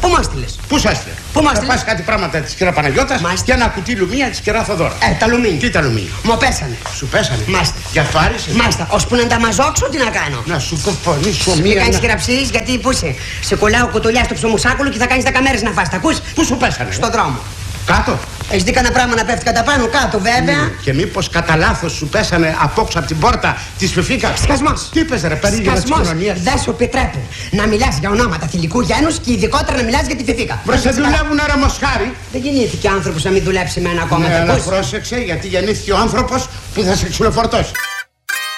Πού μας στείλες? Πού σας έστειλε? Πού μας θα στείλες? πας κάτι πράγματα της κυρία Παναγιώτας και ένα κουτί λουμίνια της κυρία Θοδώρα. Τα λουμίνια. Τι τα λουμίνια? Μου πέσανε. Σου πέσανε? Μάλιστα. Για αυτό άρεσε? Μάλιστα. Ώσπου να τα μαζόξω, τι να κάνω? Να σου κοφωνήσω Μην μία. κάνεις χειραψίες, γιατί πού είσαι? Σε κολλάω κουτουλιά στο ψωμουσάκουλο και θα κάνεις 10 μέρες να φας. Τα ακούς? Πού σου πέσανε? Στον δρόμο. Κάτω. Έχεις δει κανένα πράγμα να πέφτει κατά πάνω? Κάτω, βέβαια. Και μήπως κατά λάθος σου πέσανε απόξω από την πόρτα της Φεφίκας? Σκασμός. Τι είπες ρε, περίγυρα της κοινωνίας? Δεν σου επιτρέπω να μιλάς για ονόματα θηλυκού γένους και ειδικότερα να μιλάς για τη Φεφίκα. Βρε, σε δουλεύουνε ρε μοσχάρι. Δεν γεννήθηκε άνθρωπος να μην δουλέψει με ένα κόμμα. Ναι, αλλά πρόσεξε, γιατί γεννήθηκε ο άνθρωπος που θα σε ξυλοφορτώσει.